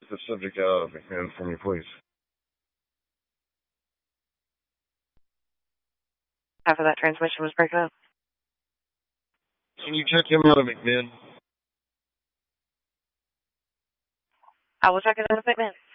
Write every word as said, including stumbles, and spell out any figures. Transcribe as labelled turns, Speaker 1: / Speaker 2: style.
Speaker 1: the subject out of McMahon for me, please.
Speaker 2: After that transmission was breaking up.
Speaker 1: Can you check him out of McMahon?
Speaker 2: I will check it out of McMahon.